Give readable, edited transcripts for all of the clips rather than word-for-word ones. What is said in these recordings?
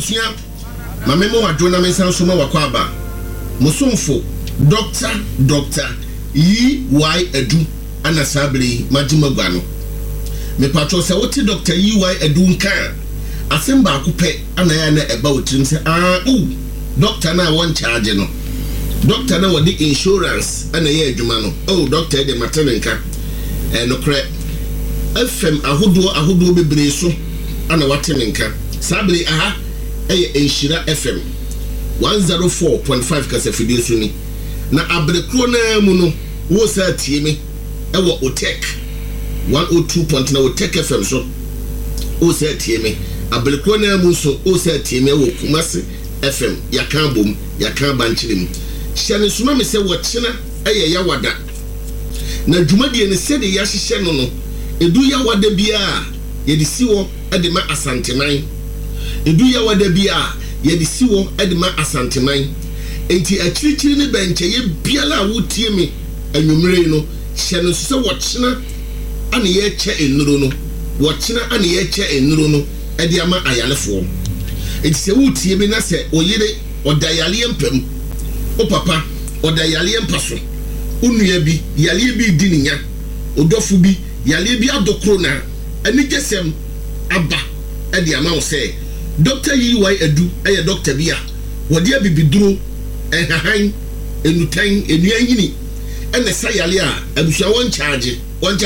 abusua mame mo wadona me san so ma wakwaba musumfo doctor EY Edu ana sabri majimagwa no me patro se woti Dr. EY Edu nka asemba akupe ana ya na eba wotirim se doctor na won charge no doctor na wodi insurance ana ye adwuma no doctor de matenenka no kre FM ahodo bebre so ana watenenka sabri Enshira FM 104.5 kasa fidie so ni na abrekro na mu no wo sa tie me ewo Otek 102.9 na Otek FM so wo sa tie me abrekro na mu so wo sa tie me wo Kumasi FM yakan bom yakan banchirem hyene suma me se wo kyena yawada na dwumadie ne se de ya hyehye no edu yawada bia ye de siwo de ma asanteman edu yawada bia ye de siwo de ma asanteman enti akirikyiri ne benche ye biala wotie me anwumre no hyene so se wo kyena ane ye kye enuro no wo kyena ane ye kye enuro no de ama ayalefo enti se wotie be na se oyire odayale empam o papa odayale empaso onua bi yale bi dininya odofo bi yale bi adokro na ani gesem aba de ama wo se Dr. EY Edu doctor bia wodi abibiduro ehahan enutan enuanyini ene sayale a abusua won charge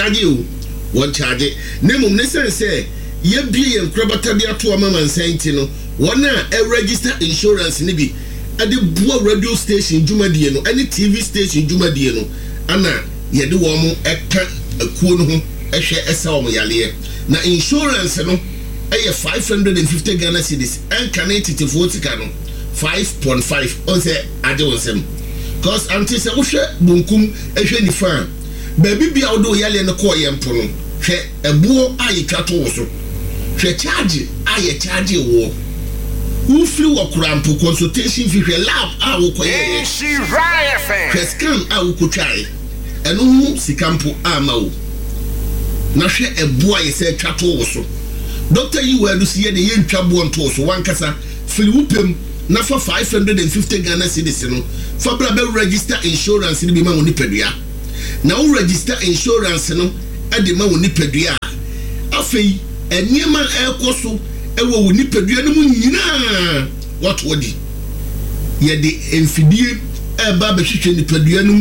nemum ne sense ye bie ye nkrabata bia to amama nsanti no wona register insurance ni bi ade buo radio station dwumadie no any TV station dwumadie no ana ye de wo mo eka akuo no ho ehwe esa wo yale na insurance no 550 Ghana cedis and connected to 40 cano 5.5 on say ade wonsem cause anti se wo hwe bunkum ehwe ni fan baby bia wo do yale no ko yempo no hwe ebuo aye twato wo so hwe charge aye charge wo who flew a crampo consultation fi hwe lab a wo koye hwe scan a wo kotwae eno hu sikampo a ma wo na hwe ebuo aye se twato wo so Dr. EY Edu siye de yentwa bo nto so wankasa fili wupem na fa 550 Ghana cedis no fa bra be register insurance ni bi ma woni padua na wo register insurance no e de ma woni padua afei eniema ekoso e wo woni padua no mu nyina what wodi ye de enfidie e ba be hwehwe ni padua no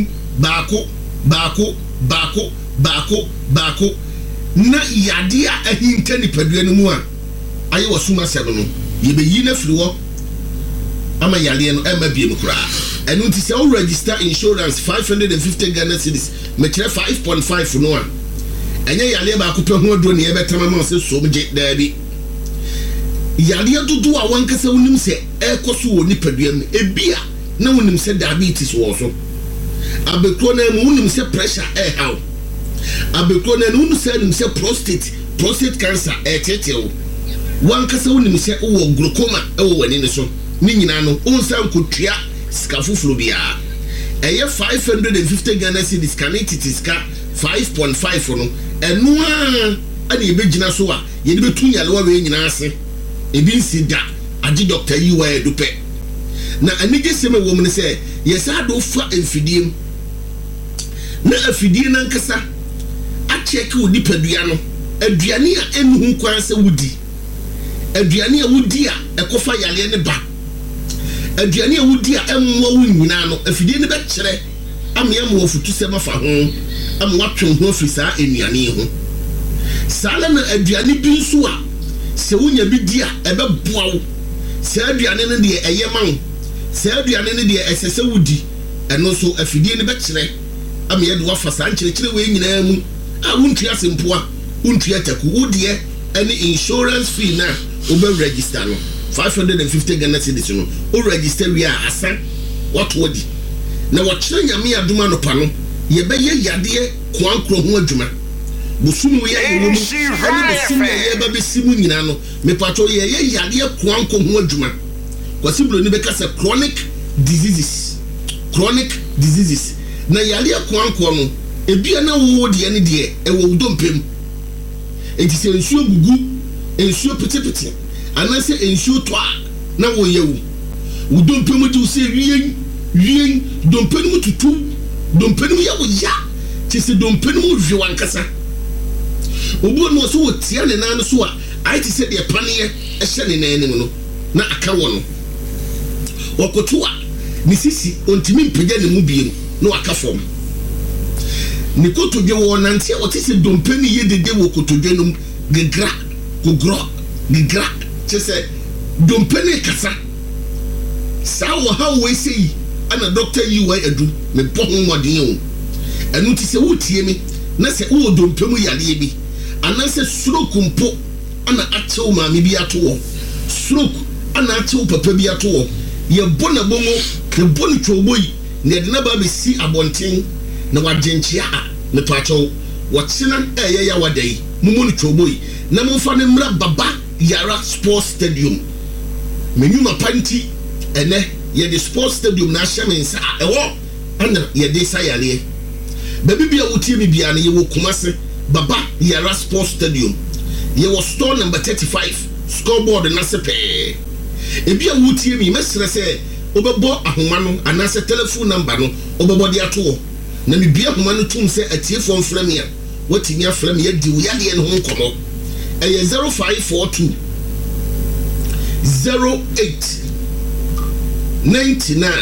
baako na yade a ahinta ni padua no mu a aye wasuma sebe no ye be yi na firi wo ama yale no ema bie no kura enu ti se o register insurance 550 Ghana cedis me kire 5.5 no a enye yale ba ko pe ho aduro ne ye betama ma se so mje da bi yale dodo a wankasa wonim se ekoso wo ni padua mu ebia na wonim se diabetes wo so abekro na mu wonim se pressure how abekro na nu se nim se prostate cancer etetewo wankasa wonim se wo glaucoma wo wani ne so ni nyina no onsan kotua skafufuro bia eye 550 Ghana cedis kanititi ska 5.5 no enu a na ebegina so a ye de betun yalewa we nyina ase ebi nsida agi Dr. EY Edu pe na anige sema wo mun se yesa do fa enfidiem na afidie na nkasa a check wo dipadua no aduane a enhu kwan se wudi aduane a wudi a ekofa yale ne ba aduane a wudi a enwo wo nyina no afidie ne be kire amia mo futu se mafa ho am watwe ho ofisa enuane ho sala na aduane bi nso a se wonya bi di a ebe boa wo se aduane ne de eyema wo se aduane ne de esese wudi eno so afidie ne be kire am ye de wafa san kire we nyina mu a wuntua sempoa wuntua taku wodie any insurance fee na obe register no 550 Ghana cedis no o register we asa what wodi na wachire nyame aduma no pa no ye be ye yade kwankro ho adwuma busumu ye ye wo mu ani busumu ye ba be simu nyina no me pato ye yade kwankro ho adwuma kwasiblo ni be kasa chronic diseases na yale kwankro no ebia na wo de ne de e wo dompem enti se ensuo gugu ensuo petepete anase ensuo to a na wo yewu wo dompe mu di se rien dompe mu tutu dompe mu ya wo ya ti se dompe mu hwe wankasa obu no so wo tia ne nan so a ai ti se de pane e hye ne nan nim no na aka wo no wokoto a ni sisi ontimi mpega ne mu biem no aka fom ni kotodwe wo nante o ti se dompe ni ye dede wo kotodwe no gegra gogro gegra ti se dompe ne kasa sa wo ha wo sei ana doctor yi wa adu me bohun modin o enu ti se wo tie me na se wo dompe mu yale bi ana se stroke mpo ana achew ma me bi ato wo stroke ana achew papa bi ato wo ye bona bomo ye boni choboyi ne de na ba be si abonten na wagenchia me to achew wo chena ya wadai mumuni choboyi na momfa ne mra baba yara sports stadium menuma panti ene ye the sports stadium na hyemensa ewo ana ye de sayale baby bia wotie mi bia na ye wo Kumase baba yara sports stadium ye wo store number 35 scoreboard na sepe e bia wotie mi mesere se obebo ahoma no ana se telephone number no obebo de ato na mi bia ahoma no tum se atiefo mframe a watimi aframe ye di wo yade no ho nkomo eye 0542 08 99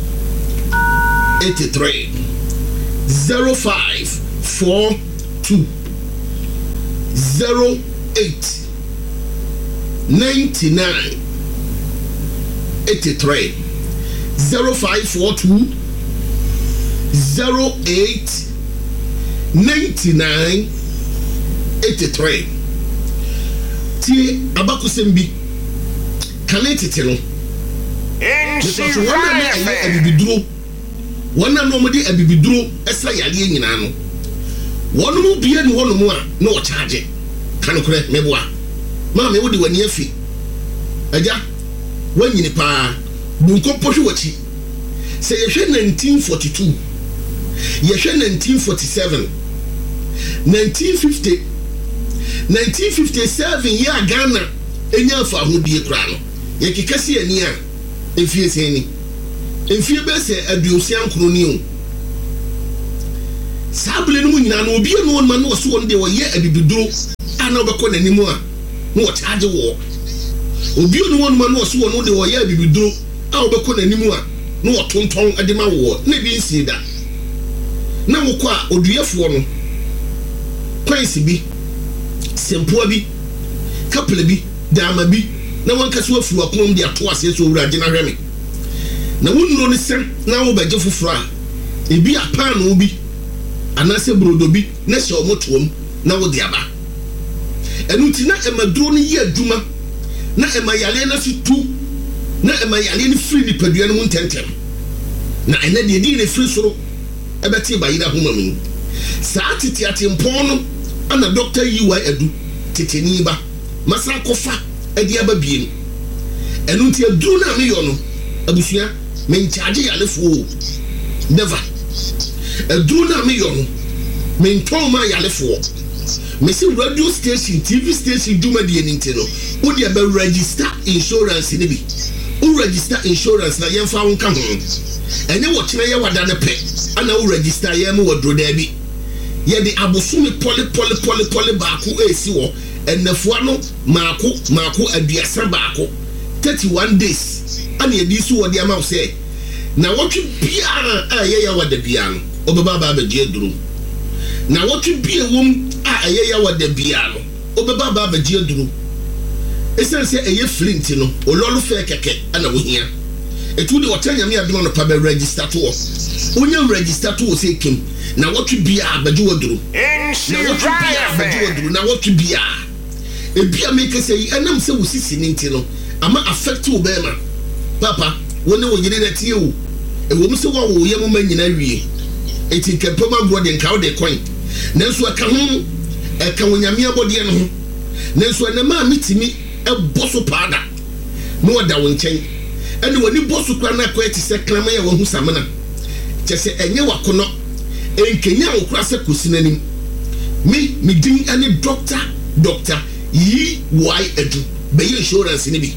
83 0542 08 99 83 0542 08 99 83 ti abakusembi kanetete no abibiduro wana no mo di abibiduro esa yale nyina no wono mu bia ni wono mu a na o charge kan kure meboa ma me wodi wani afi aja wanyini pa bunko pohwe wachi se yehwe 1942 yehwe 1947 1950 1957 ya Ghana enya fa hodie kra no ye kekase ani a efie seni efie be se aduosian kro ni o sable no nyina no obi no ma no so won de wo ye abibiduro ana obekọ nanimu a no wo charge wo obi no won ma no so won de wo ye abibiduro a obekọ nanimu a no wo tonton ade ma wo na bi nsi da na wo kwa oduyefo no kwansi bi sempoa bi couple bi dama bi na wanka so afu akom de ato ase so wuraje na hweme na wonno ne sem na wo baje foforo a ebi apano bi anase brodo bi na hye omotoom na wo de aba enuti na emaduro ne ye aduma na emayale na fitu na emayale ne free ni padua no ntentem na ene de di ne free soro ebeti bayira homa mu saa tete atempon no ana doctor yiwa edu teteni ba masa kofa edi aba biem enunti aduru na me yo no abusua me nchaje yalefo never aduru na me yo no me ntoma yalefo me si radio station TV station duma de eninte no wo de ba register insurance ne bi wo register insurance na yemfa won ka ho ene wo kina ye wada ne pe ana wo register ye mo wadro da bi ye de abosumi poli baako esi wo enafua no maako aduasa baako 31 days ani edi so wo de ama se na wotwe bia a ye ya wada bia no obeba ba je duro na wotwe bia wom a ye ya wada bia no obeba ba je duro esense eye flint no ololu fe keke ana wo hia etu de wotanya me adom no pa be register to wo onya register to wo se kim na wotwe bia ba je woduro na wotwe bia ebia make say enam se wo sisi ninti no ama affect wo be ma papa woni wo yire na tie wo e wo mse wo ye mo manyina wie eti kepema gro de nka wo de coin nanso aka ho eka wonyame abode no ho nanso na ma mitimi e boso pada no wada wo nchen ene woni boso kra na ko eti se klama ye wo hu samana chese enye wakono enkenya wo kra se kosinanim me din ane doctor yi why edu be insurance ni bi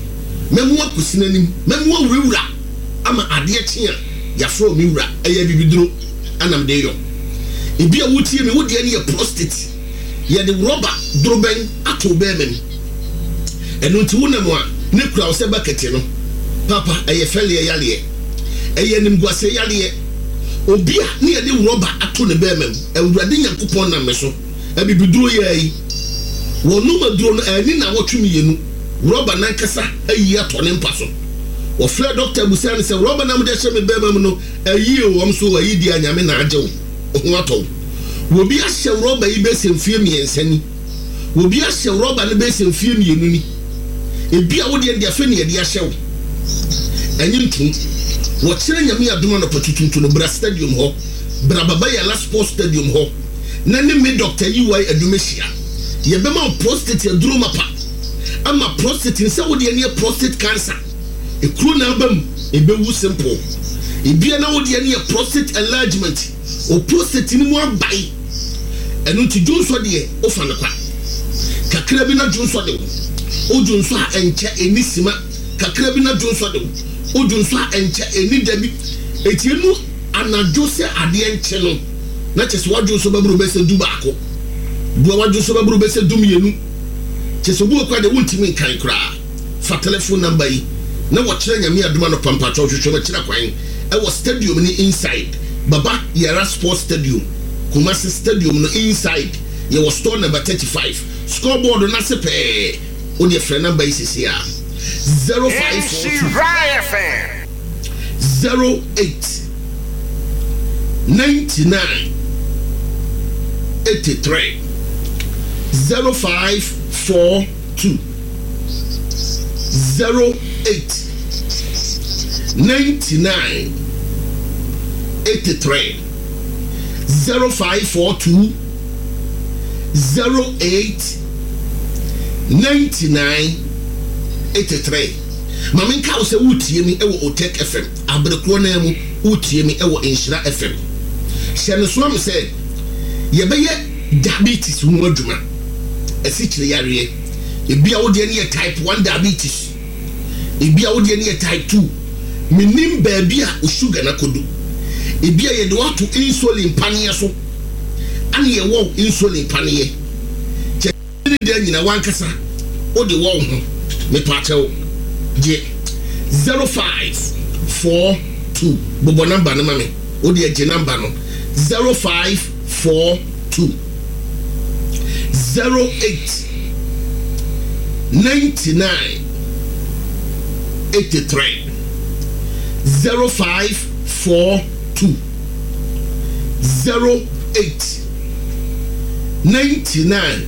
memu akusinanim memu awurawura ama ade kye a yafro mi wura eye bibiduro anam de yo ebi a wotie me wode ne ye prostate ye de rubber droben ato be mem eno nti wonam a ne kura wo se bakete no papa eye fele yale eye nim guase yale obi a ne ye de rubber ato ne be mem awurade Nyankopon na me so abibiduro ye yi wonu maduro no ani na wotwemi yenu rubber nan kasa ayi ato ne mpa so wo fle doctor busan se rubber na mde hye me be mem no ayi o wom so ayi di anyame na ajewo ho ato wo bi ahye rubber yi be semfie miensani wo bi ahye rubber ne be semfie mienu ni ebi a wo de afa ne de ahye wo anyintu wo kire nyame adoma no patutuntu no bra stadium ho bra baba ya la sports stadium ho na ne me doctor yi wai adumehia ye be ma prostate aduro mapa ama prostate nsa wo de ne prostate cancer ekru na abam ebewu simple ebia na wo de ne prostate enlargement o prostate ni mu abai enu ti junso de o fa ne kwa kakra bi na junso de o junso a enche enisima kakra bi na junso de o junso a enche eni dabi etienu anajo se ade enche no na chese waju so baburu be se du baako bu waju so baburu be se du mienu chese bu kwa de wuntimi kan kra fa telephone number yi na wo kire nyame aduma no pampa cho hwehwe no kire kwan e wo stadium ni inside baba yara sports stadium Kumasi stadium no inside ye was store number 35 scoreboard na sepe on your friend number is here 0544 08 99 83 0542 08 99 83 0542 08 99 83 Mamin ka se wutie mi ewo Otek FM abrekro na mu wutie mi ewo Inshira FM hye so am se ye beye diabetes hu adwuma esikire yare ebi a wo de ne type 1 diabetes ebi a wo de ne type 2 minim ba bia o sugar na kodu ebia ye de wato insulin panie so ane ye wo insulin panie che de nyina wankasa o de wo ho me pachew je 0542 bobo number na mame o de je number no 0542 08 99 83 0542 08 99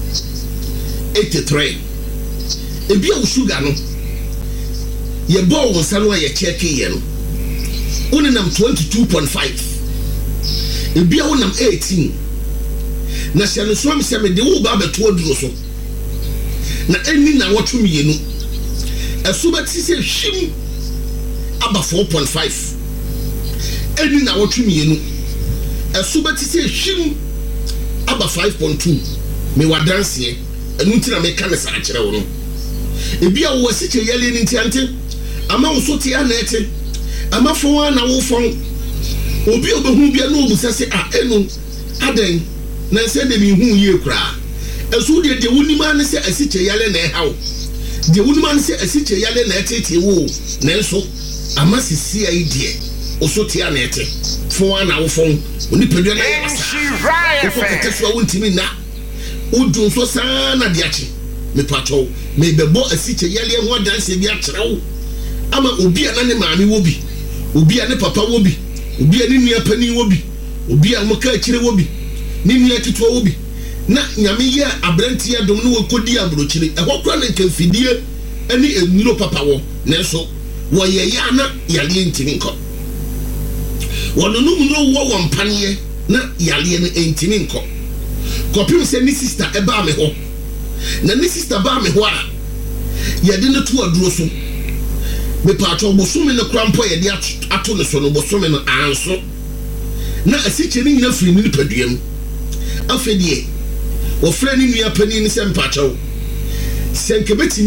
83 ebi a sugar no ye bo won sanu a ye check ye no woni nam 22.5 ebi a wonam 18 na se no so am se me de wo ba beto aduro so na eni na wotwum ye no esuba ti se hwim aba 4.5 eni na wotwum ye no esuba ti se hwim aba 5.2 me wadanse enu ntina me ka ne sa akere wo no ebi a wo si che yale ni ntiante ama wo so ti anete ama fo na wo fon obi obehu bia na obusa se a enu aden na se de mi hu ye kura esu de wunima ne se asi che yale na hawo de wunima ne se asi che yale na tete wo na enso ama sisi ai de o so ti anete fo na wo fon oni pedua na ya basa ko keteso wuntimi na udun so sana de achi me pacho me bebo asiche yale ho danse bi akyerewo ama obi ana ne maami wo bi obi ana papa wo bi obi ani nua pani wo bi obi a moka akire wo bi ni nua titwa wo bi na nyame ye abrantie dom no wokodi abrochire ehokra ne nkafidie ani enuro papa wo nenso wo ye ya na yale ntimi nko wono no mu wo wo mpane na yale ne ntimi nko kopim se ni sister eba me ho na ni sister ba me ho a ye de no to aduro so me pacho bosume ne krampo ye de ato ne so no bosume no anso na asiche ni nyina firi ni paduam afedie wo frɛ ni nua pani ni se mpacho senkebetimi a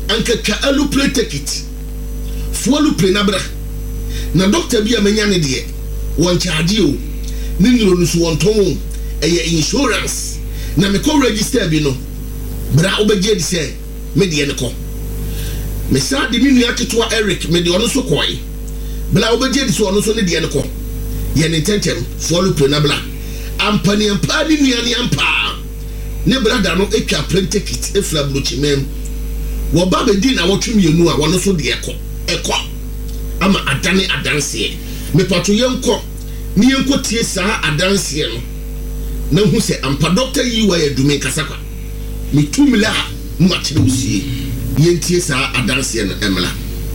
ankeka aluplay ticket fualu play na bra na doctor bi amanya ne de won charge o ni nuro no so won ton insurance na me ko register bi no bra obegye di say me de ne ko me sa de mi nua ketewa Eric me de ono so koi bla obegye di so ono so ne de ne ko ye ne tentem fualu play na bla ampani ampani nua ne ampa ne brada no etwa plane ticket efla blochimem wo ba be di na wotwemienu a wono so de ekọ ama adane adanse me pato yenko ni yenko tie saa adanse no na hu se ampa doctor yi wa yadume kasakwa me tumila ma kire usie yentie saa adanse no emla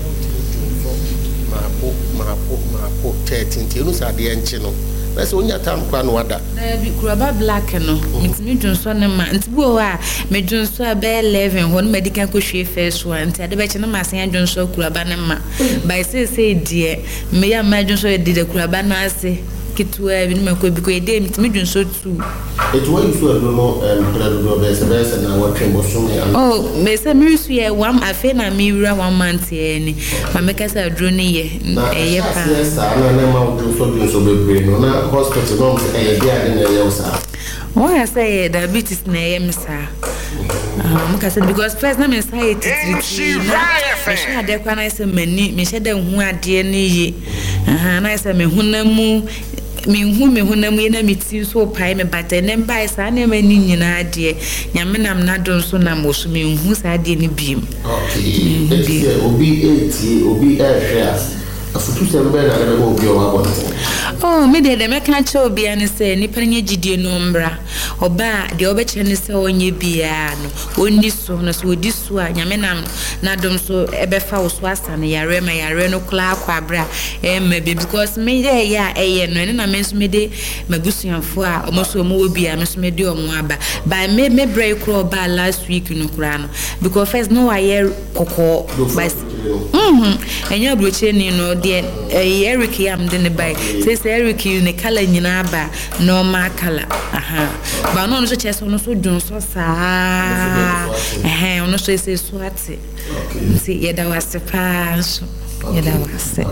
ma 13 no sa de enche no na se onya tam kwa no wada na bi kuraba black no mitimi dwonso ne ma ntibu o a me dwonso a be 11 hon medical ko hwe first one nti ade be che na ma sen dwonso kuraba ne ma by say die me ya ma dwonso de de kuraba na ase kitwa bi me ko bi ko de mitimi dwonso tu etu wa isu ado no prado be se na wa twembo so me oh me se me su ye one afe na me wura 1 month ye ni ma me ka sa dro ni ye ye pa sa na na ma dwonso be no na hospital no e dia de na ye sa why I say diabetes na ye msa because first na me say titiri na me ade kwa na say mani me hye da hu ade ni ye na say me hunamu me hunamu ye na meti so pai me bata ne mbai sa na mani nyina ade nyame nam na don so na mo so me hu sa ade ni biem okay obi afutu sembe na lebe obi o wabon oh me de me kan che obi an se ni panye gidie no mbra oba de obeche ne se onye bia no onni so no so odi so a nyame na dom so ebefa wo so asa ne yare no kla akwa bra maybe because me de ya no na me so me de mabusuanfo a omoso mo obi a me so me de omo aba by me break crawl ba last week no kra no because first no aye kokko by enya broche ni no de Eric yam de ne by say Eric you ne kala nyina ba normal kala ba no so chese no so dun so sa ono so say so ate see yeda wase pa so yeda wase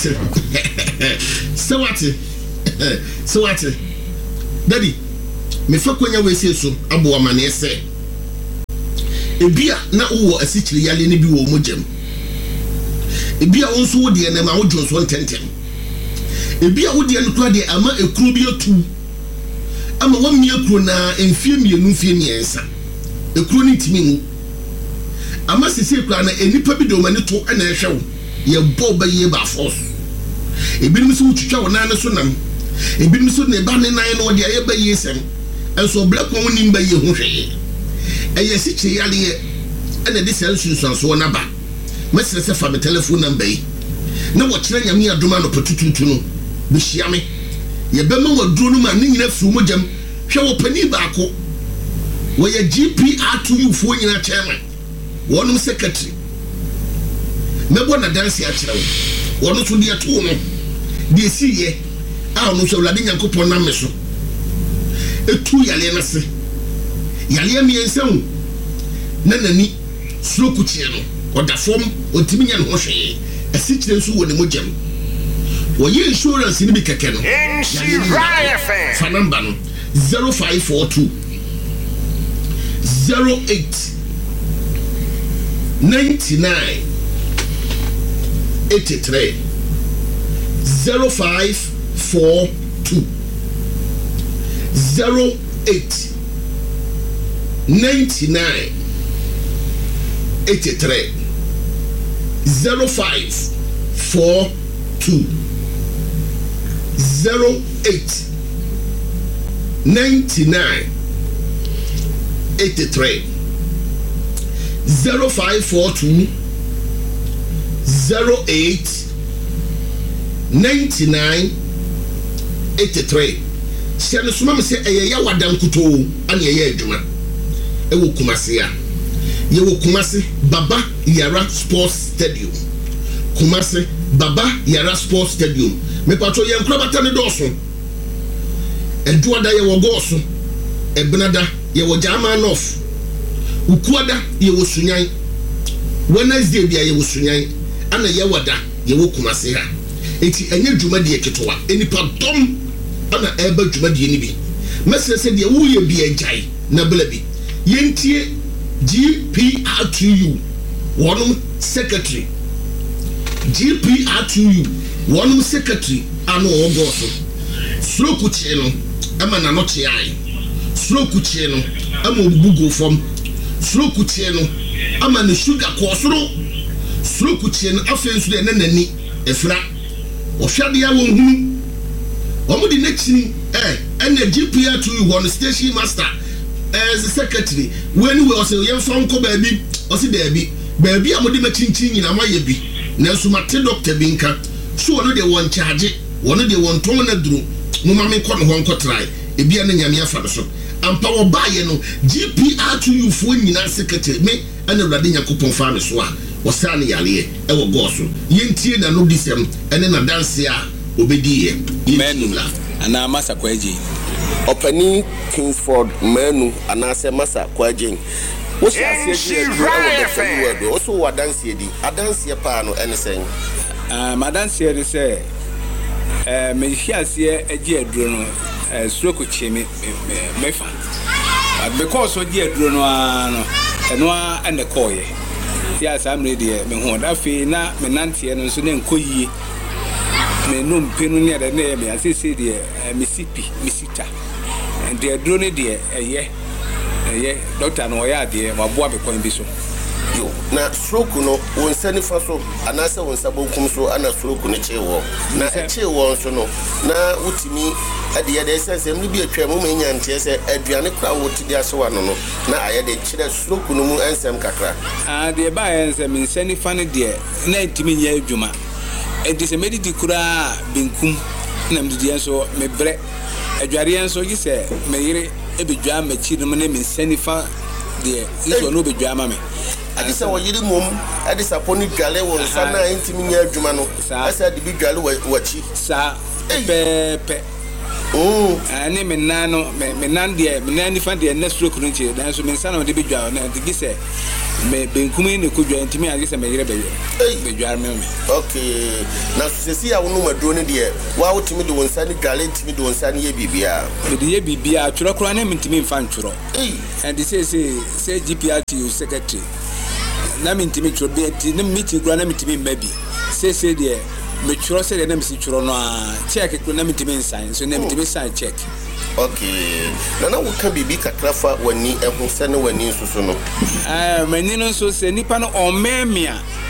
so what daddy me fa kwanya we say so abo amane se ebia na wo asichiri yale ne bi wo mojam ebia wonso wo de na ma wo dwonso ntentem ebia wo de no kura de ama ekuru bi otu ama wo mie kuru na enfie mienu fie miensa ekuru ni timi mu ama sisi kura na enipa bi de o mani to na ehwe wo ye bo ba ye ba force ebinim so twitwa wo na ne so nam ebinim so ne ba ne nan no de ye ba ye sem enso black wo nim ba ye ho hwe eye sichi yale ye ena de sensu so na ba mesre se fa me telephone number yi na wo kire nyame adoma no potututu no be hia me ye be ma waduro no ma ne nyina fu mo jam hwe wo pani ba ko wo ye GPR2 fo nyina chairman wonum secretary mebo na dance ya kire wo wono so de ato no de siye a no so wlade nyankopon na me so etu yale na se yale mi ensan na nani sloku chie no oda fom otimi nya no hwe asichire nso wo ne mojam wo ye insurance ni bi keke no fa number no 0542 08 99 83 0542 08 99 83 0542 08 99 83 0542 08 99 83 Siano suma me se eya wadan kuto ani eya adwuma ewo Kumasi a ye wo Kumasi Baba Yara Sports Stadium Kumasi Baba Yara Sports Stadium me patro ye nkura bata ne doso eduada ye wo goso ebenada ye wo jama nof ukuada ye wo sunyan Wednesday bia ye wosunyan ana ye wada ye wokumase ha enti enye dwuma de eketowa enipa dom ana eba dwuma de ni bi mesese de wo ye bi enjai na bela bi yentie GPR2U one secretary GPR2U one secretary ano ogo so stroke chi no ama na no chi ai stroke chi no ama obugo fom stroke chi no ama ne sugar ko stroke chi no afensu de nani efra ohwade ya won hunu omudi na chi ene GPR2U one station master as the secretary when we also yem from ko baby osi baby amodi ma chinchin nyina maye bi na so mate doctor bi nka so wono de won charge wono de won ton na duru mo ma me ko no ho nko try ebi na nyame afa so ampa wo baaye no GPR2U fo nyina secretary me ana urade nyakopon fa me so a wo sa ne yale e wo go so yentie na no disem ene na dance a obediye menu ana masa kwaji Openi Kingsford menu anase masa kwajen wo se asie di wo so wadanse di adanse pa no ene sen madanse ni se me hiasie agi aduro no stroke chemi mefa because agi aduro no ano eno ande koye ya samre de me ho da fe na me nante no so ne nkoyie me no mpenu ne de ne me asese de misita and the drone de doctor no ya de maboa be kwan bi so yo na stroke no won sani fa so anase won sabonkum so ana stroke ne chewo na chewo so no na utimi ade ya de sense em bi atwa mo manya nte se aduane kra woti de aso no na aye de kire stroke no mu ensem kakra de ba ensem nsani fa ne de na ntimi nya adwuma enti se medidi kura benkum na mdidi enso mebre adware enso gi se meyire ebedwa machi no ne nsani fa de iso no bedwa ma me adisa wo yiri mom adisa poni dwale wo sana ntimi nya adwuma no asa de bi dwale wachi sa pepe ani menano menan de menani fa de na stroke no chi dan so mensana de bedwa na de gi se me benkumi ne kudwa ntimi agi se meyire bedwa me okay na sesi ya wonu mado ne de wa wotimi de wonsa ne dwale ntimi de wonsa ne ye bibia me de ye bibia tworo kro na ntimi mfa ntworo and say GPR2U secretary na ntimi tworo be ti na meeting kro na ntimi mabi say de me tworo say de na msi tworo no a check kro na ntimi sign so na ntimi sign check okay na wuka bibi kakrafa wani ehu sene wani susu no mani no so se nipa no omemi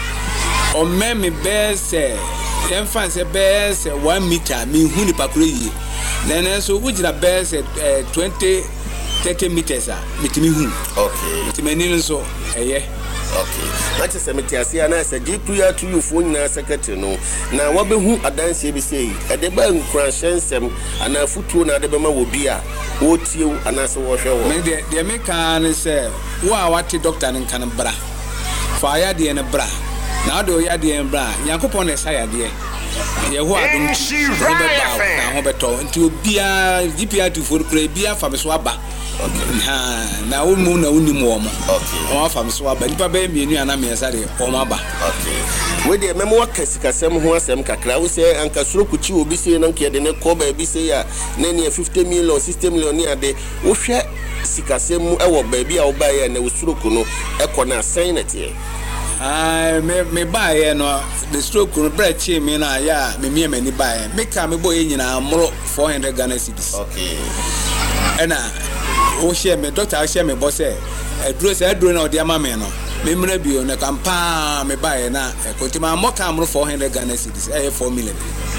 bese yemfa se bese 1 meter mi hu nipa kro yi na so wujira bese 20-30 meters a mitimi hu okay mitimi no so eye okay na se metiase ana se GPR2U fo nyina secretary no na wabehu adanse bi sei ede ba nkran hyensem ana futuo na ade be ma wo bia wo tiew ana se wo hwe wo me de me kan se wo a wate doctor nkan bra fa ya de ne bra na do ya de bra yakopon ne sa ya de ye ho adum ti na ho beto nti obia GPR2 fo kra bia fa me so aba na umu na unimu omo okay o afam so aba nipa be mienu ana me sare omo aba okay we de memo wakasikasem ho asem kakra wo se anka soro kuchi obi se na nke de ne ko ba bi se ya na ne 50 million 60 million ni ade wo hwe sikasem mu e wo ba bi a wo ba ya na wo soro ku no e ko na asan na tie me buy no the stroke no bread chi me na ya me mani buy me ka me boy nyina amro 400 Ghana cedis okay ena o share me doctor share me boss aduro na odi ama me no me mra bio na kampa me buy na kontima mo ka amro 400 Ghana cedis 4 million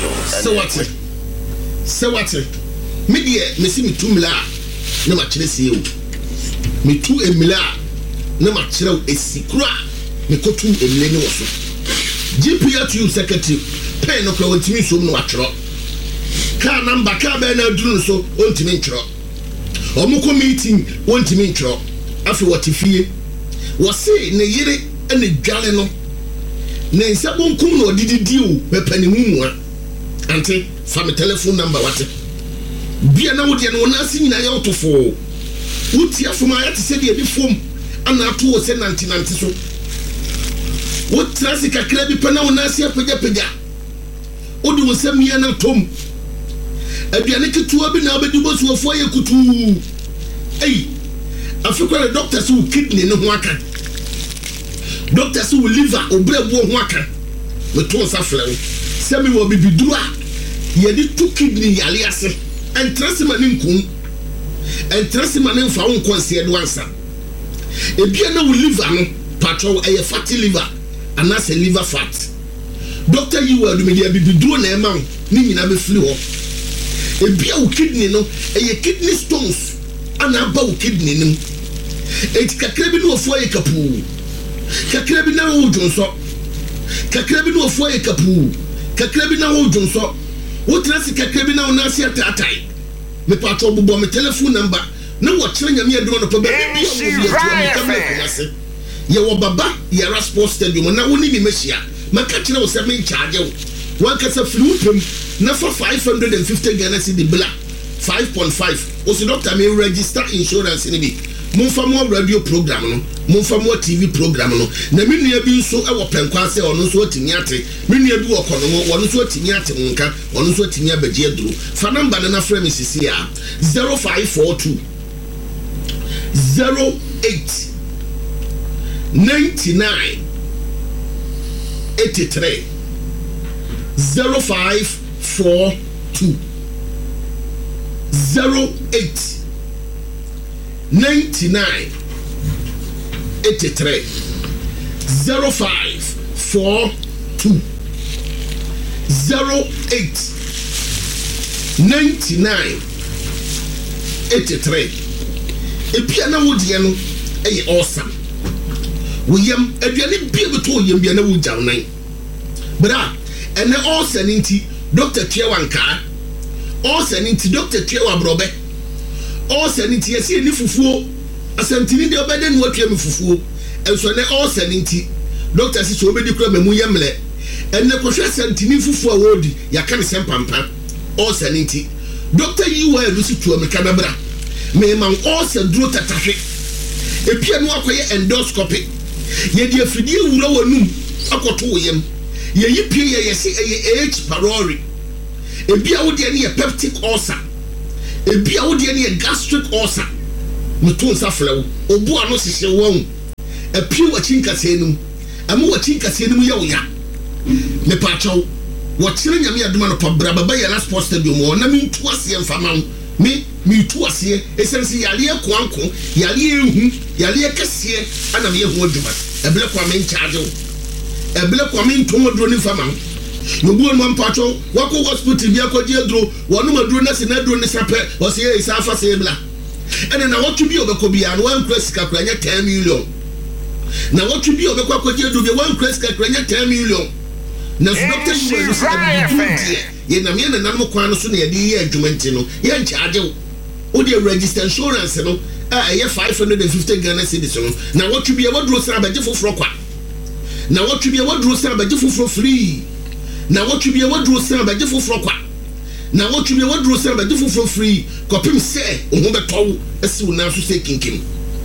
so what me die me si me 2 million na ma kire sie o me 2 million na ma kire o esikura me kotu emile ni woso GPR2U secretary pen no kwa ontimi so no atworo ka number ka be na duru so ontimi ntworo omuko meeting ontimi ntworo afi wotifie wo se ne yire ene dwale no ne nsabonkum no odididi o mepani mu a ante fa me telephone number wate bia na wodi no na asi nyina ya otofo wuti afuma ya te se de bi fom ana ato wo se nanti so What Trasica Krabi Panaunasia Pega Odi was a miana tom. A Bianiki to Abinabedubos were for you kutu. Hey, I forgot the doctors who kidney no waka. Doctors who liver or bread won't waka. But to us a flow. Semi will be bidua. Ye did 2 kidney alias and Trasiman in Kun and Trasiman in found concierge once. A piano will liver patrol a fatty liver and that's a liver fat. Doctor, you will be doing a man, meaning I be flew up. A beer kidney no, a kidney stones, and a bow kidney no. It's Kakrabino for a capoo. Kakrabina Johnson. Kakrabino for a capoo. Kakrabina Johnson. What does Kakrabina on Asia Tatai? Me patrol bomb a telephone number. No, what train you doing a problem? Your Baba, Yara Sports Stadium, and now only Messia. My catcher was 7 charge. One cast of flew him, not for 550 Ghana City Black 5.5. Was the doctor may register insurance in the Monfa more radio program, Monfa more TV program. The mini being so our penquase or no sort in Yate, many do a column, one sort in Yate, one sort in Yabejedu. Fanam Banana Frame is here 0542 08 99 83 0542 08 99 83 0542 08 99 83 Epiana Wodiano awesome. William aduane bia beto yem bia na wo jaw nan bra ene all saninti Dr. Tiewanka all saninti Dr. Tiewa brobe all saninti yesi ni fufuo asantini de obede no atwa me fufuo enso ne all saninti Dr. Sisi obedi kura memu yemle ene kohwe asantini fufuo a wodi yaka ne sempampa all saninti Dr. Yiwa elusi tuo me kanabra me man all saduro tatahwe epia no akoye endoscopy ye die fidie wura wanum akoto yem ye yipie ye yesi H pylori ebia wo de ne ye peptic ulcer ebia wo de ne ye gastric ulcer mutu nsaflewo obu ano sihye won epie wachinkase enum amu wachinkase enum ye oya me pacho wo kire nyame adoma no pabra baba ye last post stadium wo na mintu ase mfama me tu ase esensi yale ekwanko yale ehu yale kese ana me ehu aduma ebele kwa me charge ebele kwa me ntomo dro ni fama no bu no mpacho wako hospital bi akodi edro wonu madro na se na dro ni sape o se e sa fa se ebla ene na wotu bi obeko bi an wan press ka kranya 10 million na wotu bi obeko akodi edro bi wan press ka kranya 10 million na doctor you ye na me na namo kwa no so na ye di ye adwumenti no ye charge o de register insurance no ye 550 Ghana cedis no na wotu bi e wodro sa abaje foforo kwa na wotu bi e wodro sa abaje foforo free na wotu bi e wodro sa abaje foforo kwa na wotu bi e wodro sa abaje foforo free kopim se o ho beto esi una so se kinkim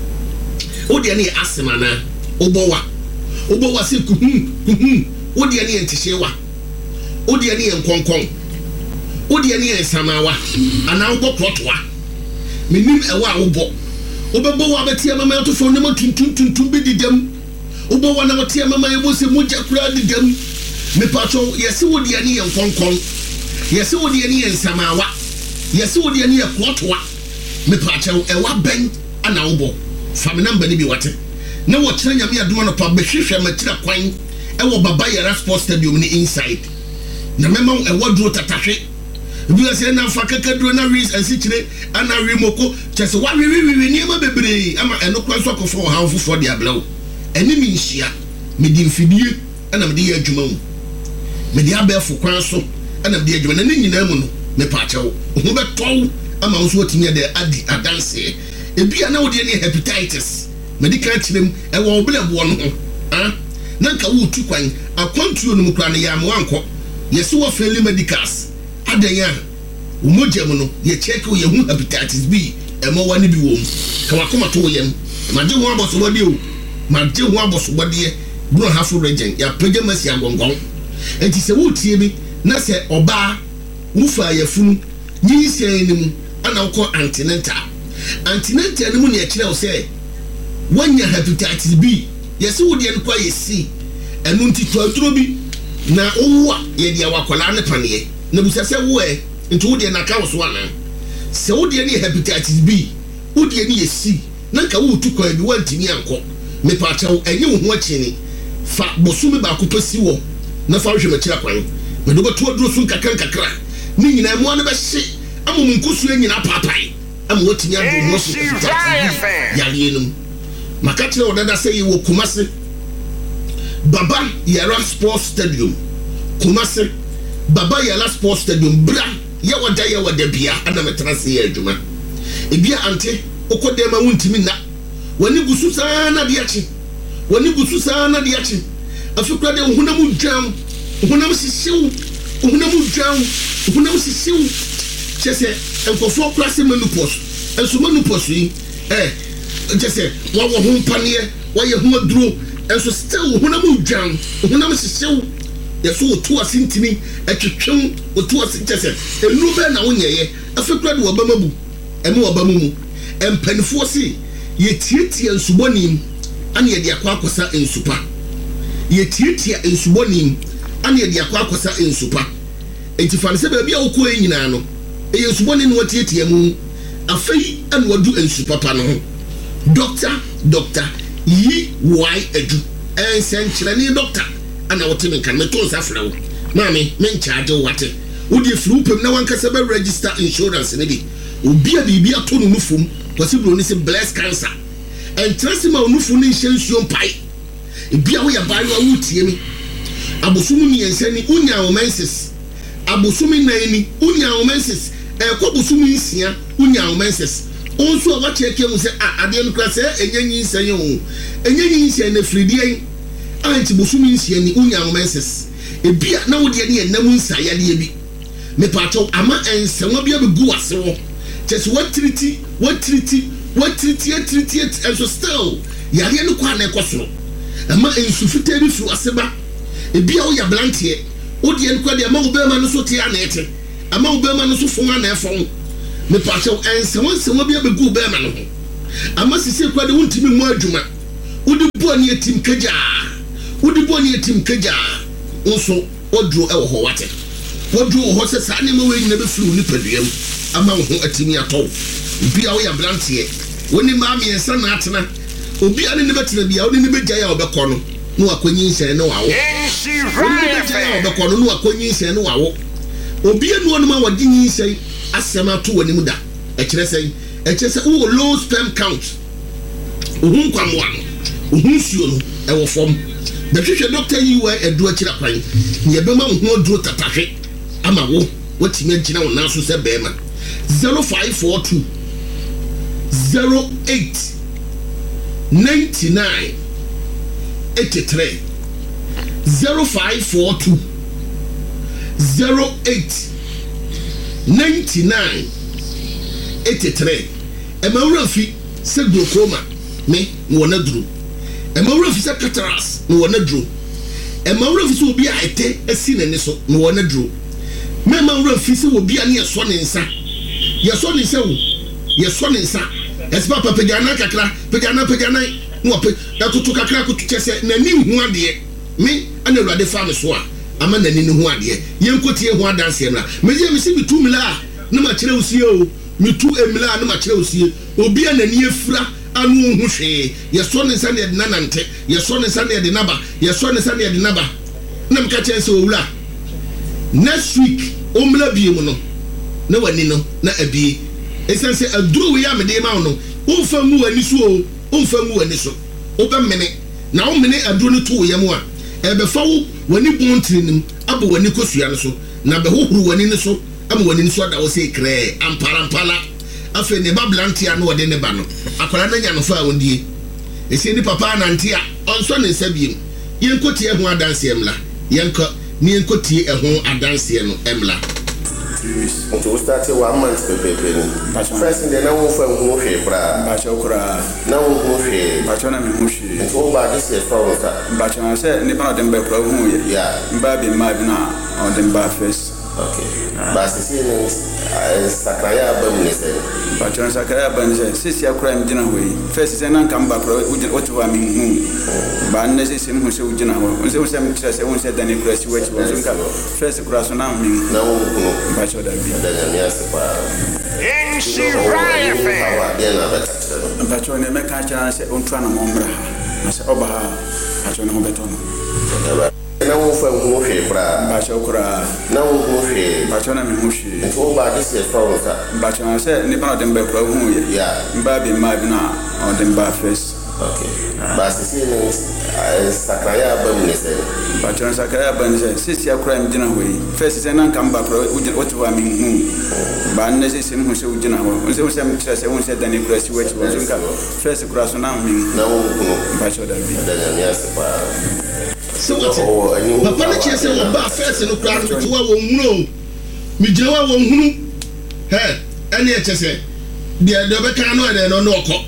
o de na asema na obowa se kuhum o de na ntihyewa o de na nkonkon o de na samawa ana wo protwa menim ewa wo obebo wa betia mama to fo ne tuntum bi didam obo wa na betia mama yebo se moja kura didam me pacho yesi wo de ne nkonkon yesi wo de ne nsamawa yesi wo de ne protwa me pacho ewa ben ana wo fam number ni bi wate na wo kire nyame adoma no pa behwehwe matira kwan ewo baba yara sports stadium ni inside na mema ewo duro tatahwe bi ase na fa kaka duro na ris ansikire ana rimoko chese wa wi ni ma bebre ama enokwa so akofo ha fofo de ablawo eni mi nhia me di mfidie ana me de ya adwuma mu me de abefo kwan so ana me de adwuma na nyina mu no me pa achewo ho beto ama wo so otimi de adi adanse ebia na wo de ne hepatitis medical chirem ewo oblebo no ho nanka wo tu kwan akwantuo no mukra ne ya mo anko yeso wo friendly medicals adanya umojam no ye check wo ye hu hepatitis B emo wani bi wo ka wakoma to yem ma je ho abosobode o ma je ho abosobode bro hafo region ya pagya masi agongon enti se wo tie bi na se oba wo fa yafunu nyi sen ni mu ana wo antenatal ni mu ne ya kire wo se wanya hepatitis B yesi wo de nkwa yesi enu nti twaduro bi na owo a ye de awakola ne paneye na busa se wo nti wo de na ka wo so ana se wo de ne hepatitis B wo de ne yesi na nka wo tukwa bi wantimi anko me pa chawo enye wo ho akini fa bosumi ba ko pasi wo na fa hwe makira kwan me do beto duro sun kakra ni nyina mo ne be hye amom nkusu nyina papai am wotimi ado mo so yale enum makatire odada say wo Kumasi Baba Yara Sports Stadium Kumasi Baba Yara Sports Stadium bra ya wada bia ana metra se ya adwuma ebia ante okodema wuntimi na wani gusu sana de achi afikra de hunam dwan hunam sisiw chese enkofo klase menopause enso menopause yi chese wa ho mpane wa ye ho aduro enso still hunam dwan hunam sisiw yeso otu asintimi atwetwem otu asintese enu be na wonyeye afikra de wabamabu emu wabamumu empanifo si yetietie nsuboni ane yede akwakosa ensupa yetietie nsuboni ane yede akwakosa ensupa entifa ne se ba bia wokọ enyina no ensuboni no tietie mu afei ane wadu ensupa pa no doctor yi why edu ensenkyere ni doctor ana wotemi kan meto safra wo mami men charge wate wodi fru pem na wankasa ba register insurance ne bi obi a bibia to no nufum possible ni se breast cancer and trust ma onufu ni hyensuo mpai ebia wo ya bayo wo tie mi abosumu mi ensani unya omenses abosumu nani unya omenses kobosumu nsia unya omenses onso wa cheke mu se ade no kra se enyanyi nsan o enyanyi nsan na fridie anti bosumu nsia ni unya omenses ebia na wo de ne enam nsa yade bi me pato ama ensanwa bia be gu ase wo just what treaty and so still yare no kwa na ekosoro ama ensufite bi fu aseba ebia wo ya blantie wo de nkwa de ama wo be ma no so tia na ete ama wo be ma no so fon na efon me pacho ensanwa bia be gu be ma no ama sisi kwa de wontimi mu adwuma wo de bo ne etim kaja nso odro e wo ho wate wodro ho se sa ne ma we nyina be furu ni paduam ama wo ho atimi ato bia wo ya blantie woni ma mi ensa na atena obi ane ne betena bia woni ne begya ya obekọ no no akonyi nhyɛ ne wawo woni ne begya ya obekọ no no akonyi nhyɛ ne wawo obi anu no ma wadi nhyɛ asɛm ato wani mu da ɛkyerɛ sɛ wo low sperm count ohun kwamwa no ohun suo no ɛwɔ fam bɛhwehwɛ doctor yi wa edu akyira kwan ne bɛma wo ho aduro tatahwe ama wo watimi agina wo nan so sɛ bɛma 0542 08 99 83 0542 08 99 83 emawura fi se glaucoma me wona duro emawura fi se cataracts no wona duro emawura fi se obi a ete asi nani so no wona duro me emawura fi se obi a ne yeso ne nsa wo yeso ne nsa espa pagana kakra pagana no pe akutu kakra akutu chese nani hu ade me ana Awurade fa me so a ama nani ne hu ade yenkotie hu adanse na me je me si bitu mila na ma kire usie o mitu emila na ma kire usie obi anani efura anu hu hwe yeso ne nsa ne de nanante yeso ne nsa ne de naba yeso ne nsa ne de naba na mka chese owura next week omla biemu no na wani no na abi esense aduru we ya me de ma no umfa mu wani so umfa mu wani so obamene na omene aduru no to yam a ebefa wo wani bontinim abo wani kosua no so na be hohuru wani ne so am wani ne so da wo se kre amparampala afa ne bablantia no wode ne ba no akwara na nya no fa wondie ese ni papa nantia onso ne nsabiem yenkotie ho adanse emla yenko ni yenkotie ho adanse no emla 3 weeks. So we started 1 month pepe. First in the now for who she bra. Bachokura. Now who she. Bachona me mushi. So about this is problem sir. Bachona say ni ba dem be pro hu ye. Yeah. Mba bi ma bi na on dem ba first. Okay. But see Sakraya Bamnese. Bachona Sakraya Bamnese. Sisi akura mi gina hoyi. First say nan kan ba pro otu wa mi hu. Ba ne se sim hu se ugina ho. Onse hu se mi tire se hu se dani kura si wechi wo nka. First kura so na mi. Na wo no. Bacho da bi. Da na mi ase pa. NC Ryan fan. Bacho ne me ka cha se on twa na mo mbra. Na se oba ha. Bacho ne ho beto no. Na wo fa hu hwe bra. Bacho kura. Na wo hu hwe. Bacho na mi hu hwe. So ba this is problem sir. Bacho na se ni ba dem be kura hu ye. Yeah. Mba bi ma bi na on dem ba first. Okay. But see Sakraya Bamnese. Bacho Sakraya Bamnese. Sisi akura mi gina hoyi. First say nan kan ba pro otu wa mi hu. Ba ne se sim hu se ugina ho. Onse hu se mi tire se hu se dani kura si wechi wo nka. First kura so na mi. Na wo no. Bacho da bi. Da na mi ase pa. So what? Papa na chese wo ba first no kra to wa wo hunu. Mi gina wa wo hunu. He, ene e chese. De be kan no e no okọ.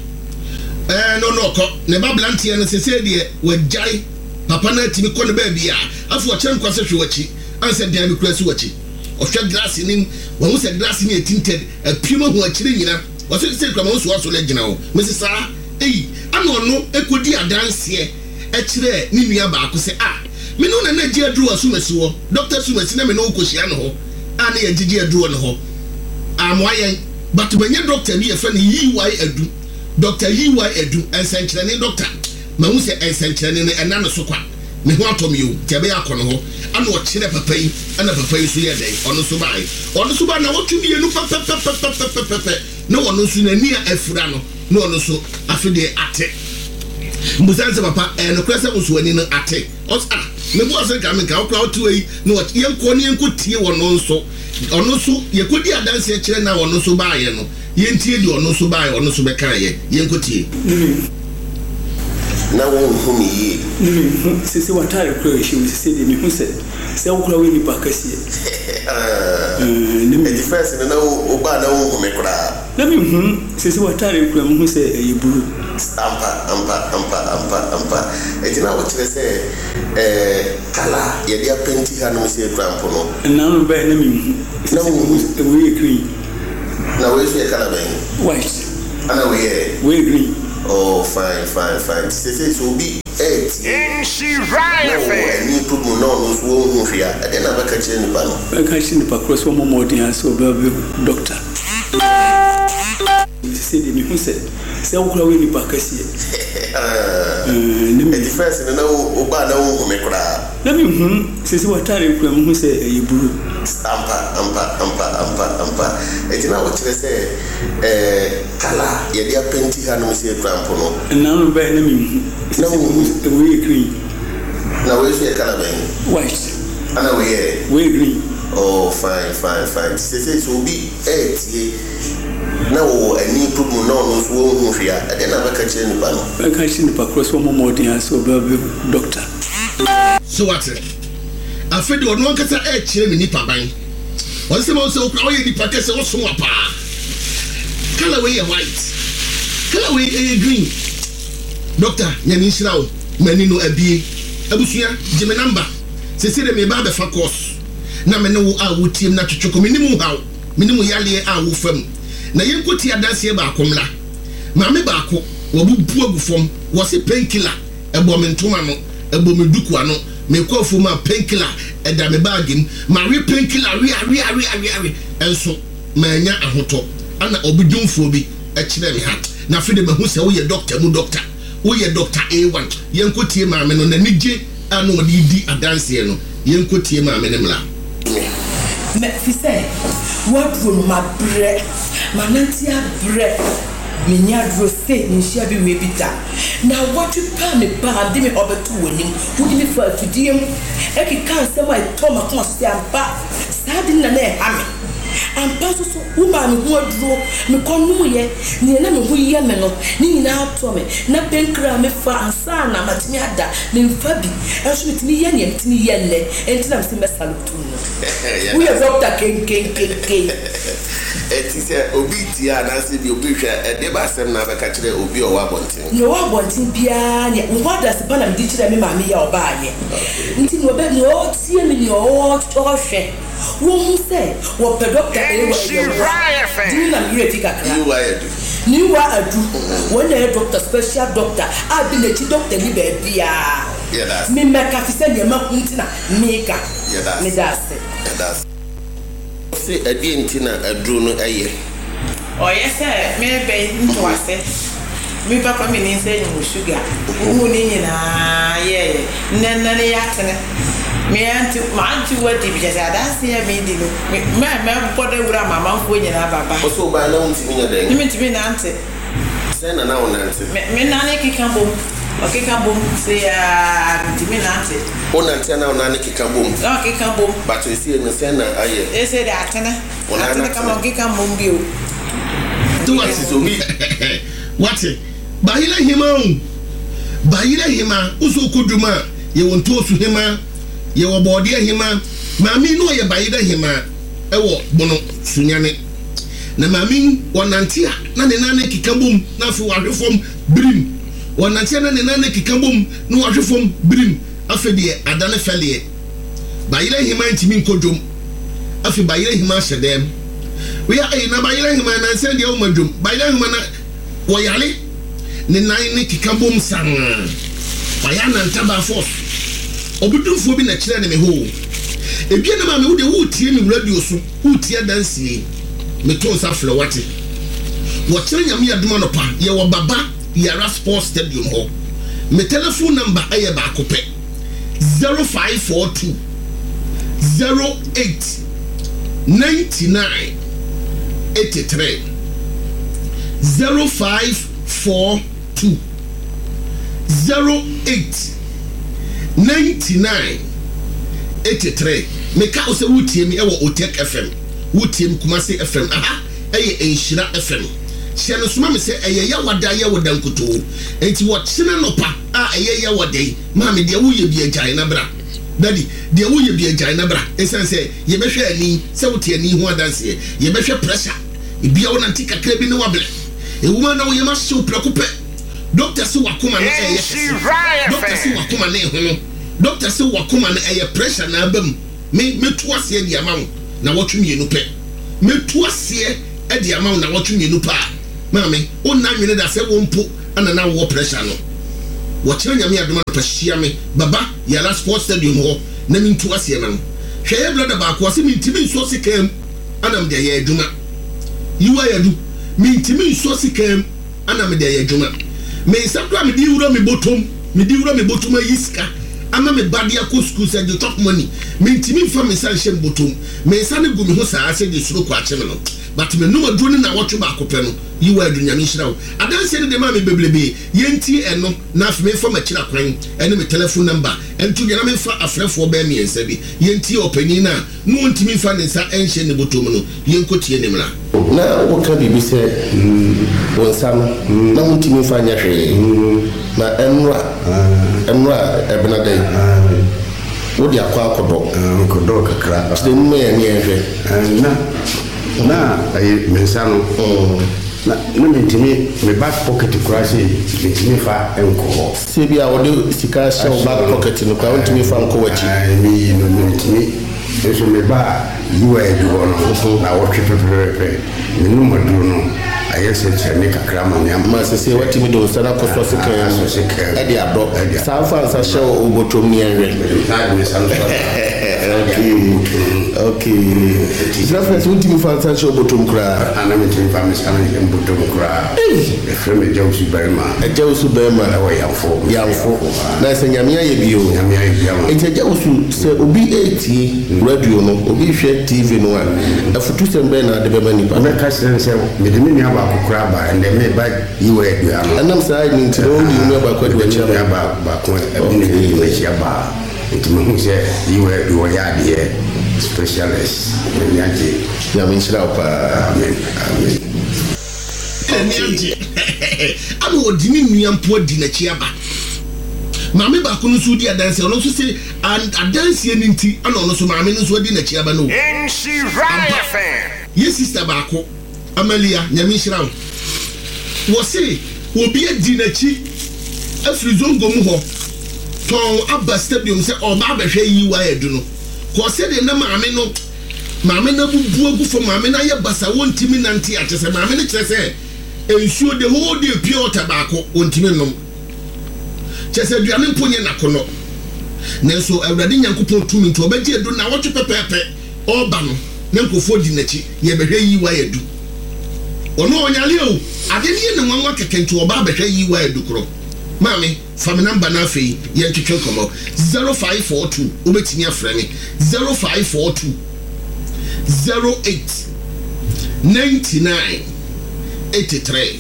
No. Ne ba blantie no sese de wajai. Papa na timi ko ne ba bia. Afu o chem kwase hwe wachi. Anse de mi kura si wachi. O hwe glass ni, wo hu se glass ni tinted. Apimo hu akire nyina. Wo se kwa mo so aso le gina wo. Mesi sa, ano no ekodi adanse. Ekire ni nua ba ko se me no na gye aduru asumasi wo doctor sumasi na me no kohyia no ho na ye gye aduru no ho amoayen but benye doctor bi ye fa ne yiwai adu doctor yiwai adu ensenkyere ne doctor ma hu se ensenkyere ne ena no so kwa me ho atom yo tebe akono ho ana o kire papa yi ana papa yi so ye dai ono so ba na wotumi enu pepe no ono so na ni afura no ono so afide ate Musanze papa no kwese musuani no ate me bo ase ka me ka okra otu yi no yenko ne yenko tie wono nso ono so yekodi adanse kire na wono so baaye no yentie di ono so baaye ono so be kan ye yenko tie na wo hu mi yi sisi watare kro shi sisi de mi hu se okra we ni pakasi ni me difference na wo ba na wo hu me kra na mi hu sisi watare kro mu hu se yeburu ampa etina wo kire se kala ye dia penti ha no se krampo no na no ba na mi hu na wo we green na wo se kala ben white ana we green. Oh, fine. Say so be NC Ryan fan. Ni put mo no so wo hu hia. E na ba ka kire ni pa no. Ba ka kire ni pa cross mo modern so ba doctor. Say de mi hu se okra we ni pa kasi. Ni me difference na wo ba na wo hu me kra. Na mi hu sisi watare kra mu hu se yeburu. Ampa. Etina wo kire se kala ye dia penti ha no se krampo no. Na no ba na mi hu. Na we green. Na we se kala ben white. Ana we green. Oh, fine. Say so be tie. Na wo ani problem no so wo hu hia. E na ba ka kire ni pa no. Ba ka kire ni pa cross mo modern so ba doctor. So what? Afede ono nkata kire mi nipa ban. Onse mo se okra oye nipa kese wo so apa. Color way white. Color way green. Doctor, nyani shirawo mani no abie. Abusua jeme number. Se de me ba be fa course. Na me no a wo team na twetweko minimu hawo. Minimu yale a wo fam. Na yenkoti adanse ba akomla. Maame ba ako wo bubu agufom wo se painkiller ebo me ntoma no ebo me duku ano me kofu ma painkiller eda me bagim ma re painkiller re enso ma nya ahoto ana obidumfo bi e kire me ha na fe de me hu se wo ye doctor wo ye doctor A1 yenkotie maame no na nige anu de di adanse no yenkotie maame ne mla me fi say what from my breath manantia breath Minya drose nshia bi we bita na what you pa me ba de me obeto wonim wodi me fa tudiem e ki kan se my toma kon se ampa sadi na na ha me ampa so woman me ho aduro me konu ye ne na me ho ye me no ni nyina ato me na penkra me fa ansa na matimi ada me mfa bi enso mitimi ye ne mitimi ye le entina me se mesalutu no we are doctor ken eti se obi ti anase bi obi hwe de ba sem na be ka kire obi o wa bontin no wa bontin bia ne wo da se bana me di kire me ma me ya oba ye nti no be no tie me no o hwe wo hu se wo pe doctor e wa ye di na mi refi kakra ni wa adu wo na doctor special doctor a bi na chi doctor ni be bia me meka fi se ne ma kuntina meka me da se se adi ntina aduru no aye yes me be nto ase me papa me ni say no sugar wo ni nyina ye nana ne yatene me anti wadi bi jasa da se ya me di no me boda wura mama ko nyina baba o so ba na untimi nya den me ntimi na ante se na na onante me na ne kikambo okikambom se ya ntimi na ante onante na onane kikambom okikambom but we see no se na aye ese da atene kama okikambom bio do what is obi what bahira hima uso koduma ye wonto su hima ye wo bode hima maami no ye bahira hima ewo bono sunyane na maami wonante a na ne nane kikambom na afi wahwefom brim wonante na ne nane kikambom na wahwefom brim afi de adane fele bahira hima ntimi nkodwom afi bahira hima hyedem we are na bahira hima na send ye omadwom bahira hima na wo yale ne nan ne kikambom san waya na ntaba force obudufo bi na kire ne me ho ebia na ma me wo de wo tie mi radio so wo tie dansie me to sa fle wate wo kire nyame adoma no pa ye wo baba yara sports stadium ho me telephone number aye ba kope 0542 08 99 83 0542 08 99 83 meka ose wutie mi ewo Otek FM wutie mi Kumasi FM aha eye Enshira FM hye no soma me se eye ya wada nkoto enti wo kyene no pa a eye ya wada yi ma me de wo ye bi agyan na bra daddy de wo ye bi agyan na bra esan se ye behwe ani se wutie ani ho adanse ye behwe pressure ebia wo nanti kakra bi ne wabele ewuma na wo ye ma hye oprakope doctor se wakoma na eye doctor se wakoma na ehono doctor se wakoma na eye pressure na abam me tu ase di amawo na wotwemi enu pe me tu ase di amawo na wotwemi enu pa mame onna nwene da se wompo ana na wo pressure no wo kire nyame adoma pa hia me baba yala sports stadium ho na me tu ase na hwe ye brother ba ko se me ntimi nso se kam ana me de ye adwuma yiwa yadu me ntimi nso se kam ana me de ye adwuma me sabra me di wura me botom ayiska ama me badia ko school say the top money me ntimi fa me san shem botom me san gu me ho saa se de suro kwa che me no but me no aduro ni na wotwe ba akopɛ no yiwa adunya me hira wo adanse ne de ma me beblebe yenti eno na afi me fa ma kira kwan ene me telephone number entu gena me fa afrefo ba mi ensa bi yenti opani na no ntimi fa ne sa enhye ne botom no yenkotie ne mra na wo ka bibi se wonsa no na ntimi fa nya hwe na enra ebenadai wo dia kwa kodo kakra de mu ya ni ehwe na ay mensano na ntimi me back pocket kurase ntimi fa enko se bia wo de sika show back pocket no kwa ntimi fa enko wachi mi no ntimi eso me ba yiwa edugo no na wo twepepepe no maduro no ayese chene kakra ma se wati mi do sana ko so sika e di ado sa fa sa show obotom ni enwe okay reference unti mi fa sa show obotom kra ana mi tin fa mi sana obotom kra e frame jawsu bema na wa yamfo na se nyame aye bio e jawsu se obi eti radio no obi hwe tv no a afutu sembe na de bema ni pa me ka se me de mi aba kokra ba and me ba yiwa edua no anam sa ni ntiro ndi no ba kwa de cha ba ko abine ni we chia ba ntimi hu se yiwa edua ya de specialist nyaje ya menshira pa amen nyaje ama odini nuampo di na chiaba maame ba ko no so di adanse ono so se adanse ni nti ana ono so maame no so di na chiaba no yes sister ba ko Amalia nyamenshira wo se obi adi na chi afri zongo mu ho ton aba stadium se oba abehwe yi wa edu no ko se de na maame na bubu agu fo maame na ye basa wontimi nante a chese maame ne chese ensuo de whole day pure water ba ko wontimi nom chese duane mponye na kono nenso awrade nyankopon tumi nti obaje edu na wotu pepepe oba no na nkofo di nachi ye behwe yi wa edu ono onyale o ade ne ne nwanwa kekenti oba abehwe yi wa edu kro mami family number na fe ye twetwe komo 0542 obetimi afre me 0542 08 99 83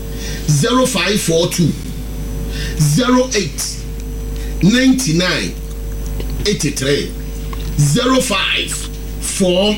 0542 08 99 83 0542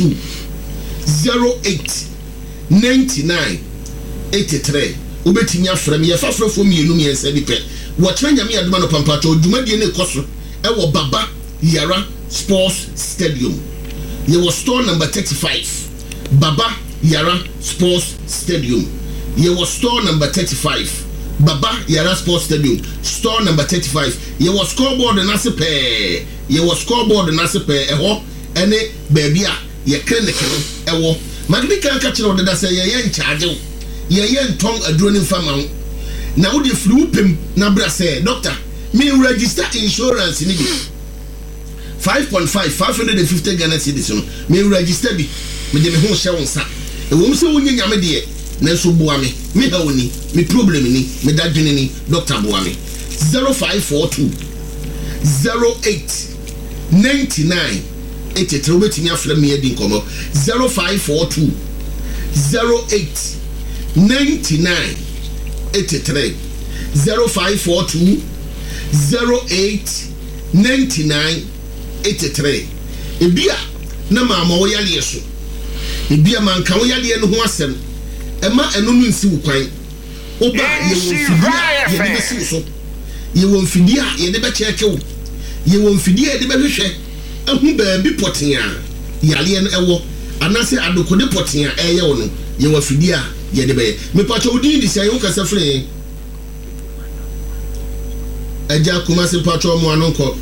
08 99 83 obetimi afra me ye fafrafo mienu me ensa bi pe wo kire nyame aduma no pampato dwumadie ne koso e wo Baba Yara Sports Stadium ye was store number 35 Baba Yara Sports Stadium ye was store number 35 Baba Yara Sports Stadium store number 35 ye was scoreboard na se pe ye was scoreboard na se pe eho ene baby a ye clinic ewo magnical ka kire odeda se ye in charge ye nton aduro ni fama na wo de flu pem na bra se doctor me register insurance ni bi 550 Ghana cedis no me register bi me de me ho hye wonsa e wo mse wonye nyame de na so boa me ha woni me problem ni me dadwene ni doctor boa me 0542 08 99 83 obetimi afra me adi nkomo 0542 08 99 83 0542 08 99 83 ebia na mama wo yale yeso ebia manka wo yale no ho asem ema eno no nsi wukwan oba ye wo fidia ye de besi so ye wo fidia ye de be chekewo ye wo fidia ye de be hwehwe ehu ba bi potia yale no ewo anase adokode potia eye wo no ye wo fidia ye de be me pacho odi di sai wo kasa fre eja kuma se pacho mo anonko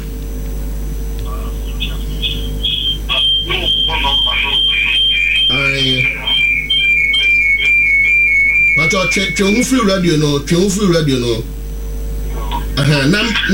Pacho twe free radio no aha